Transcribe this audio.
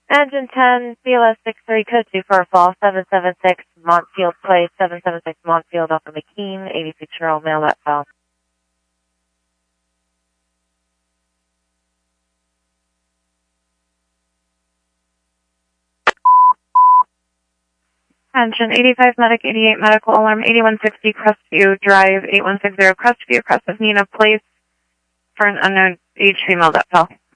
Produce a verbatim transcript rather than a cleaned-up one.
Engine ten, B L S six three, code two for a fall, seven seven six, Montfield Place, seven seven six Montfield, off of McKean, eighty-six-year-old male that fell. Engine eighty-five medic, eighty-eight medical alarm, eighty-one sixty Crestview Drive, eight one six zero Crestview, Crest of Nina Place, for an unknown age female that fell.